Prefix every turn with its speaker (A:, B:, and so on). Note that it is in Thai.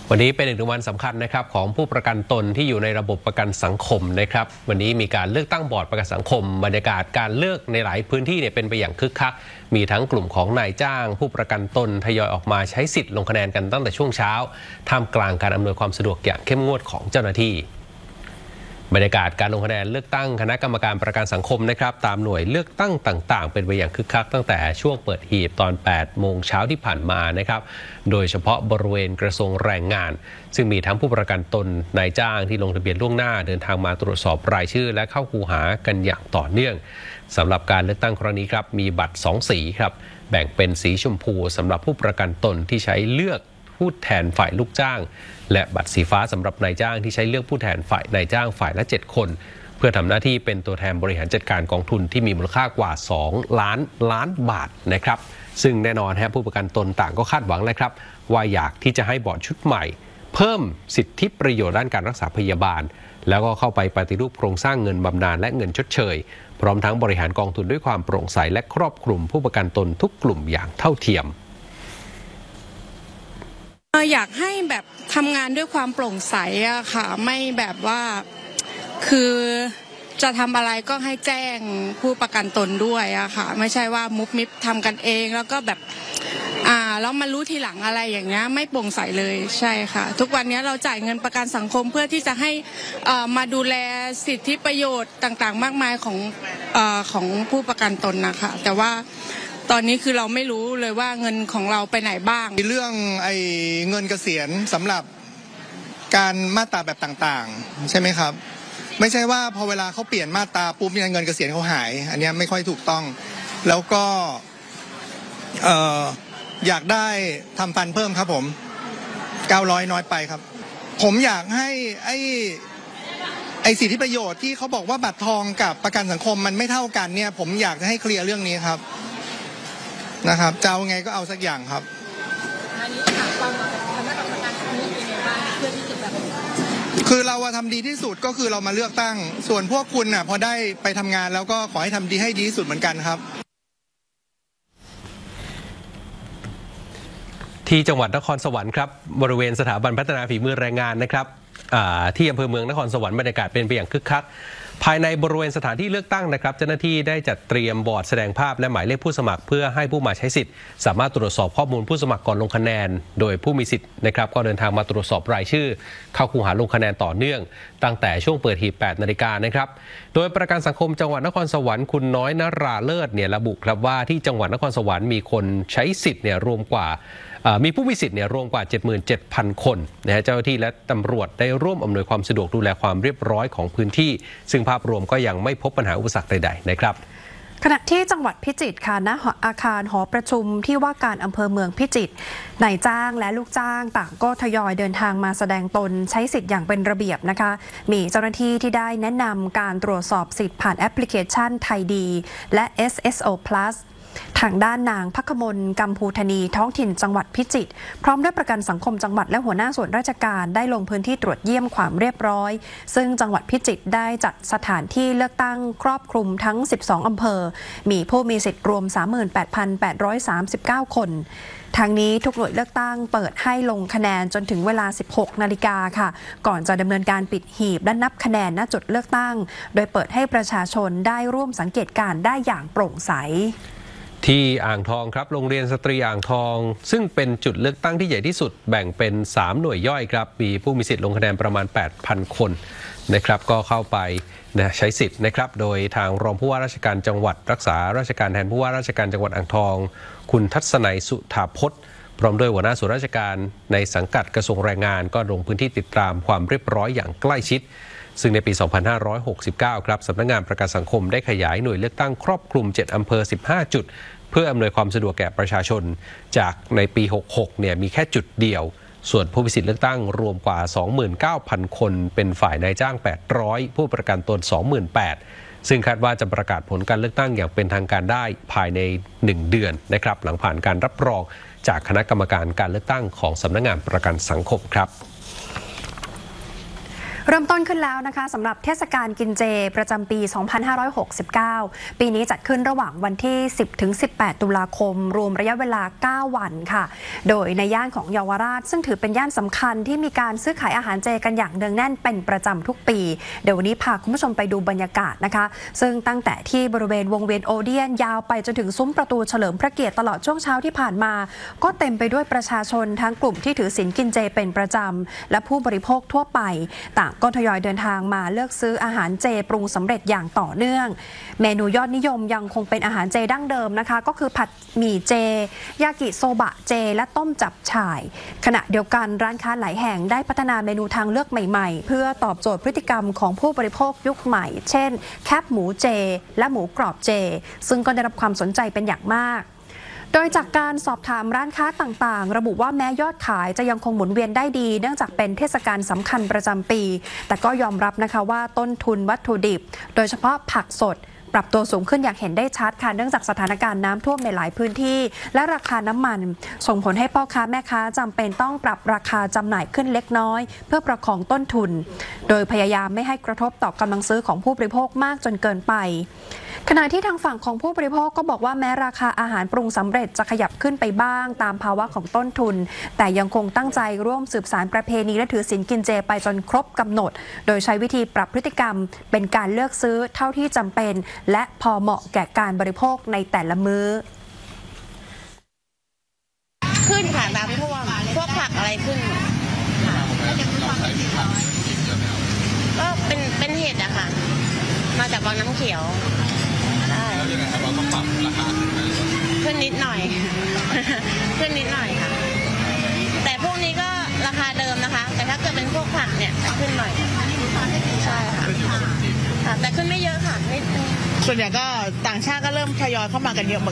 A: วันนี้เป็นอีกหนึ่งวันสำคัญนะครับของผู้ประกันตนที่อยู่ในระบบประกันสังคมนะครับวันนี้มีการเลือกตั้งบอร์ดประกันสังคมบรรยากาศการเลือกในหลายพื้นที่เนี่ยเป็นไปอย่างคึกคักมีทั้งกลุ่มของนายจ้างผู้ประกันตนทยอยออกมาใช้สิทธิ์ลงคะแนนกันตั้งแต่ช่วงเช้าท่ามกลางการอำนวยความสะดวกอย่างเข้มงวดของเจ้าหน้าที่บรรยากาศการลงคะแนนเลือกตั้งคณะกรรมการประกันสังคมนะครับตามหน่วยเลือกตั้งต่างๆเป็นไปอย่างคึกคักตั้งแต่ช่วงเปิดหีบตอน 8 โมงเช้าที่ผ่านมานะครับโดยเฉพาะบริเวณกระทรวงแรงงานซึ่งมีทั้งผู้ประกันตนนายจ้างที่ลงทะเบียนล่วงหน้าเดินทางมาตรวจสอบรายชื่อและเข้าคูหากันอย่างต่อเนื่องสำหรับการเลือกตั้งครั้งนี้ครับมีบัตร2สีครับแบ่งเป็นสีชมพูสำหรับผู้ประกันตนที่ใช้เลือกผู้แทนฝ่ายลูกจ้างและบัตรสีฟ้าสำหรับนายจ้างที่ใช้เลือกผู้แทนฝ่ายนายจ้างฝ่ายละ7คนเพื่อทำหน้าที่เป็นตัวแทนบริหารจัดการกองทุนที่มีมูลค่ากว่า2 ล้านบาทนะครับซึ่งแน่นอนผู้ประกันตนต่างก็คาดหวังนะครับว่าอยากที่จะให้บอร์ดชุดใหม่เพิ่มสิทธิประโยชน์ด้านการรักษาพยาบาลแล้วก็เข้าไปปฏิรูปโครงสร้างเงินบำนาญและเงินชดเชยพร้อมทั้งบริหารกองทุนด้วยความโปร่งใสและครอบคลุมผู้ประกันตนทุกกลุ่มอย่างเท่าเทียม
B: อยากให้แบบทำงานด้วยความโปร่งใสอะค่ะไม่แบบว่าคือจะทำอะไรก็ให้แจ้งผู้ประกันตนด้วยอะค่ะไม่ใช่ว่ามุบมิบทำกันเองแล้วก็แบบแล้วมารู้ทีหลังอะไรอย่างเงี้ยไม่โปร่งใสเลยใช่ค่ะทุกวันนี้เราจ่ายเงินประกันสังคมเพื่อที่จะให้มาดูแลสิทธิประโยชน์ต่างๆมากมายของผู้ประกันตนนะคะแต่ว่าตอนนี้คือเราไม่รู้เลยว่าเงินของเราไปไหนบ้าง
C: เรื่องเงินเกษียณสำหรับการมาตราแบบต่างๆใช่ไหมครับไม่ใช่ว่าพอเวลาเขาเปลี่ยนมาตราปุ๊บเงินเกษียณเขาหายอันนี้ไม่ค่อยถูกต้องแล้วก็อยากได้ทำฟันเพิ่มครับผม900น้อยไปครับผมอยากให้สิทธิประโยชน์ที่เขาบอกว่าบัตรทองกับประกันสังคมมันไม่เท่ากันเนี่ยผมอยากจะให้เคลียร์เรื่องนี้ครับนะครับจะเอาไงก็เอาสักอย่างครับคือเราทำดีที่สุดก็คือเรามาเลือกตั้งส่วนพวกคุณพอได้ไปทำงานแล้วก็ขอให้ทำดีให้ดีที่สุดเหมือนกันครับ
A: ที่จังหวัดนครสวรรค์ครับบริเวณสถาบันพัฒนาฝีมือแรงงานนะครับที่อำเภอเมืองนครสวรรค์บรรยากาศเป็นไปอย่างคึกคักภายในบริเวณสถานที่เลือกตั้งนะครับเจ้าหน้าที่ได้จัดเตรียมบอร์ดแสดงภาพและหมายเลขผู้สมัครเพื่อให้ผู้มาใช้สิทธิ์สามารถตรวจสอบข้อมูลผู้สมัครก่อนลงคะแนนโดยผู้มีสิทธิ์นะครับก็เดินทางมาตรวจสอบรายชื่อเข้าคูหาลงคะแนนต่อเนื่องตั้งแต่ช่วงเปิดหีบ 8 นาฬิกานะครับโดยประกันสังคมจังหวัดนครสวรรค์คุณน้อยนราเลิศเนี่ยระบุครับว่าที่จังหวัดนครสวรรค์มีคนใช้สิทธิ์เนี่ยรวมกว่ามีผู้มีสิทธิ์เนี่ยรวมกว่า 77,000 คนนะฮะเจ้าหน้าที่และตำรวจได้ร่วมอำนวยความสะดวกดูแลความเรียบร้อยของพื้นที่ซึ่งภาพรวมก็ยังไม่พบปัญหาอุปสรรคใดๆนะครับ
D: ขณะที่จังหวัดพิจิตรค่ะณอาคารหอประชุมที่ว่าการอำเภอเมืองพิจิตรนายจ้างและลูกจ้างต่างก็ทยอยเดินทางมาแสดงตนใช้สิทธิ์อย่างเป็นระเบียบนะคะมีเจ้าหน้าที่ที่ได้แนะนำการตรวจสอบสิทธิ์ผ่านแอปพลิเคชันไทยดีและ SSO Plusทางด้านนางภัคมลกัมพูธนีท้องถิ่นจังหวัดพิจิตรพร้อมด้วยประกันสังคมจังหวัดและหัวหน้าส่วนราชการได้ลงพื้นที่ตรวจเยี่ยมความเรียบร้อยซึ่งจังหวัดพิจิตรได้จัดสถานที่เลือกตั้งครอบคลุมทั้ง12อำเภอมีผู้มีสิทธิ์รวม 38,839 คนทางนี้ทุกหน่วยเลือกตั้งเปิดให้ลงคะแนนจนถึงเวลา 16 นาฬิกาค่ะก่อนจะดำเนินการปิดหีบและนับคะแนนณจุดเลือกตั้งโดยเปิดให้ประชาชนได้ร่วมสังเกตการณ์ได้อย่างโปร่งใส
A: ที่อ่างทองครับโรงเรียนสตรีอ่างทองซึ่งเป็นจุดเลือกตั้งที่ใหญ่ที่สุดแบ่งเป็น3หน่วยย่อยครับมีผู้มีสิทธิ์ลงคะแนนประมาณ 8,000 คนนะครับก็เข้าไปใช้สิทธิ์นะครับโดยทางรองผู้ว่าราชการจังหวัดรักษาราชการแทนผู้ว่าราชการจังหวัดอ่างทองคุณทัศนัยสุธาพจน์พร้อมด้วยหัวหน้าส่วนราชการในสังกัดกระทรวงแรงงานก็ลงพื้นที่ติดตามความเรียบร้อยอย่างใกล้ชิดซึ่งในปี 2569 ครับสำนักงานประกันสังคมได้ขยายหน่วยเลือกตั้งครอบคลุม7อำเภอ15จุดเพื่ออำนวยความสะดวกแก่ประชาชนจากในปี 66 เนี่ยมีแค่จุดเดียวส่วนผู้มีสิทธิเลือกตั้งรวมกว่า 29,000 คนเป็นฝ่ายนายจ้าง800ผู้ประกันตน 28,000 ซึ่งคาดว่าจะประกาศผลการเลือกตั้งอย่างเป็นทางการได้ภายใน1เดือนนะครับหลังผ่านการรับรองจากคณะกรรมการการเลือกตั้งของสำนักงานประกันสังคมครับ
D: เริ่มต้นขึ้นแล้วนะคะสำหรับเทศกาลกินเจประจำปี 2569 ปีนี้จัดขึ้นระหว่างวันที่ 10-18 ตุลาคมรวมระยะเวลา 9 วันค่ะโดยในย่านของเยาวราชซึ่งถือเป็นย่านสำคัญที่มีการซื้อขายอาหารเจกันอย่างเนืองแน่นเป็นประจำทุกปีเดี๋ยววันนี้พาคุณผู้ชมไปดูบรรยากาศนะคะซึ่งตั้งแต่ที่บริเวณวงเวียนโอเดียนยาวไปจนถึงซุ้มประตูเฉลิมพระเกียรติตลอดช่วงเช้าที่ผ่านมาก็เต็มไปด้วยประชาชนทั้งกลุ่มที่ถือศีลกินเจเป็นประจำและผู้บริโภคทั่วไปต่างก็ทยอยเดินทางมาเลือกซื้ออาหารเจปรุงสำเร็จอย่างต่อเนื่องเมนูยอดนิยมยังคงเป็นอาหารเจดั้งเดิมนะคะก็คือผัดหมี่เจยากิโซบะเจและต้มจับฉ่ายขณะเดียวกันร้านค้าหลายแห่งได้พัฒนาเมนูทางเลือกใหม่ๆเพื่อตอบโจทย์พฤติกรรมของผู้บริโภคยุคใหม่เช่นแคบหมูเจและหมูกรอบเจซึ่งก็ได้รับความสนใจเป็นอย่างมากโดยจากการสอบถามร้านค้าต่างๆระบุว่าแม้ยอดขายจะยังคงหมุนเวียนได้ดีเนื่องจากเป็นเทศกาลสำคัญประจำปีแต่ก็ยอมรับนะคะว่าต้นทุนวัตถุดิบโดยเฉพาะผักสดปรับตัวสูงขึ้นอย่างเห็นได้ชัดค่ะเนื่องจากสถานการณ์น้ำท่วมในหลายพื้นที่และราคาน้ำมันส่งผลให้พ่อค้าแม่ค้าจำเป็นต้องปรับราคาจำหน่ายขึ้นเล็กน้อยเพื่อประคองต้นทุนโดยพยายามไม่ให้กระทบต่อกำลังซื้อของผู้บริโภคมากจนเกินไปขณะที่ทางฝั่งของผู้บริโภคก็บอกว่าแม้ราคาอาหารปรุงสำเร็จจะขยับขึ้นไปบ้างตามภาวะของต้นทุนแต่ยังคงตั้งใจร่วมสืบสานประเพณีและถือศีลกินเจไปจนครบกำหนดโดยใช้วิธีปรับพฤติกรรมเป็นการเลือกซื้อเท่าที่จำเป็นและพอเหมาะแก่การบริโภคในแต่ละมื้อ
E: ขึ้นค่ะน้ำท่วมพวกผักอะไรขึ้นก็เป็นเห็ดอะค่ะมาจากบางน้ำเขียวแล้วยังไงครับเราต้องปรับราคาขึ้นนิดหน่อย ขึ้นนิดหน่อยค่ะแต่พวกนี้ก็ราคาเดิมนะคะแต่ถ้าเกิดเป็นพวกผักเนี่ยจะขึ้นหน่อยใช่ค่ะแต่ขึ้นไม่เยอะค่ะนิดนึง
F: ส่วนใหญ่ก็ต่างชาติก็เริ่มทยอยเข้ามากันเยอะ